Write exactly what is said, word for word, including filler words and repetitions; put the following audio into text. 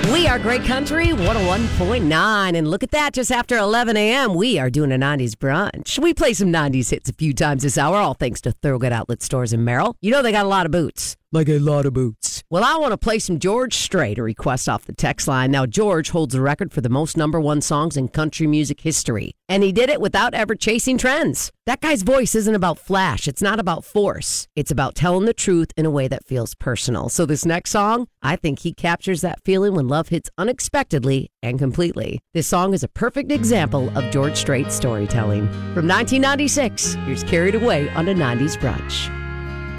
We are Great Country one oh one point nine. And look at that, just after eleven a.m., we are doing a nineties brunch. We play some nineties hits a few times this hour, all thanks to Thorogood Outlet Stores in Merrill. You know they got a lot of boots. Like a lot of boots. Well, I want to play some George Strait, a request off the text line. Now, George holds the record for the most number one songs in country music history. And he did it without ever chasing trends. That guy's voice isn't about flash. It's not about force. It's about telling the truth in a way that feels personal. So this next song, I think he captures that feeling when love hits unexpectedly and completely. This song is a perfect example of George Strait's storytelling. From nineteen ninety-six, here's Carried Away on a nineties Brunch.